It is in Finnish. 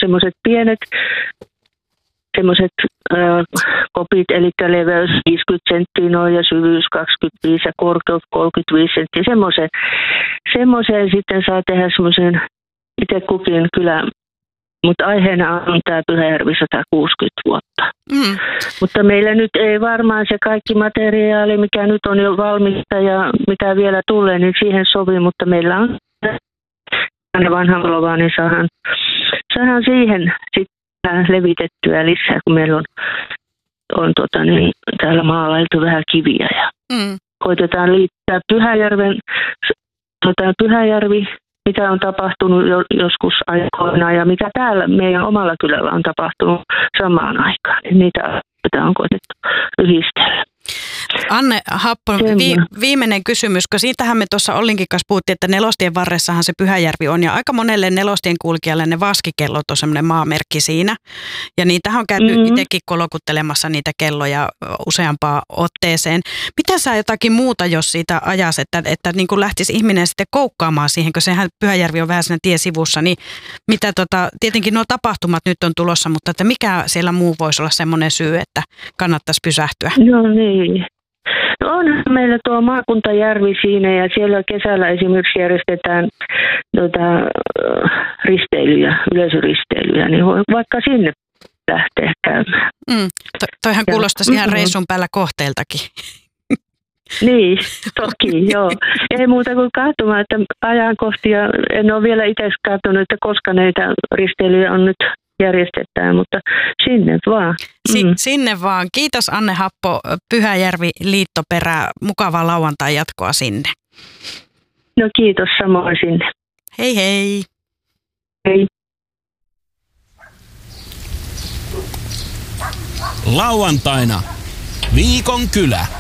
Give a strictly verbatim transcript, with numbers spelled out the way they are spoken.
semmoiset pienet semmoiset äh, kopit, eli leveys viisikymmentä senttiä noin ja syvyys kaksikymmentäviisi ja korkeus kolmekymmentäviisi senttiä. Semmoisen, semmoisen sitten saa tehdä semmoisen itse kukin kyllä, mutta aiheena on tämä Pyhäjärvi sata kuusikymmentä vuotta. Mm. Mutta meillä nyt ei varmaan se kaikki materiaali, mikä nyt on jo valmista ja mitä vielä tulee, niin siihen sovi, mutta meillä on vanha valoa, niin saadaan, saadaan siihen sitten levitettyä lisää, kun meillä on, on tota niin, täällä maalailtu vähän kiviä ja mm. koitetaan liittää Pyhäjärven, tota, Pyhäjärvi, mitä on tapahtunut jo, joskus aikoina ja mitä täällä meidän omalla kylällä on tapahtunut samaan aikaan. Niitä asioita on koetettu yhdistellä. Anne Happo, vi, viimeinen kysymys, kun siitähän me tuossa Ollinkin kanssa puhuttiin, että nelostien varressahan se Pyhäjärvi on ja aika monelle nelostien kulkijalle ne vaskikellot on semmoinen maamerkki siinä. Ja niitähän on käyty mm-hmm. itsekin kolokuttelemassa niitä kelloja useampaan otteeseen. Mitä sä jotakin muuta, jos siitä ajas, että, että niin kuin lähtisi ihminen sitten koukkaamaan siihen, kun sehän Pyhäjärvi on vähän siinä tiesivussa, niin mitä tota, tietenkin nuo tapahtumat nyt on tulossa, mutta että mikä siellä muu voisi olla semmoinen syy, että kannattaisi pysähtyä? No niin. No onhan meillä tuo maakuntajärvi siinä ja siellä kesällä esimerkiksi järjestetään tuota, risteilyjä, yleisöristeilyjä, niin voi vaikka sinne lähteä käymään. Mm, to, toihan ja, kuulostaisi ihan mm-hmm. reissun päällä kohteeltakin. Niin, toki, joo. Ei muuta kuin katsomaan, että ajankohtia, en ole vielä itse katsonut, että koska näitä risteilyjä on nyt järjestetään, mutta sinne vaan. Si- mm. Sinne vaan. Kiitos Anne Happo, Pyhäjärvi Liittoperä. Mukavaa lauantai jatkoa sinne. No kiitos samoin sinne. Hei hei. Hei. Lauantaina Viikon kylä.